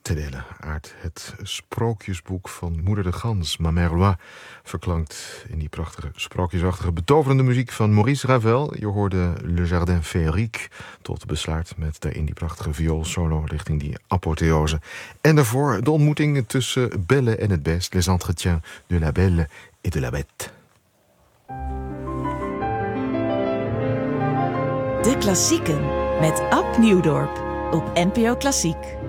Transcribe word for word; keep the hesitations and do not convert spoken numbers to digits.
te delen uit het sprookjesboek van Moeder de Gans, Ma Mère Loi, verklankt in die prachtige, sprookjesachtige, betoverende muziek van Maurice Ravel. Je hoorde Le Jardin Féerique tot besluit met daarin die prachtige vioolsolo richting die apotheose. En daarvoor de ontmoeting tussen Belle en het Best, Les Entretiens de la Belle et de la Bête. De Klassieken met Ab Nieuwdorp op N P O Klassiek.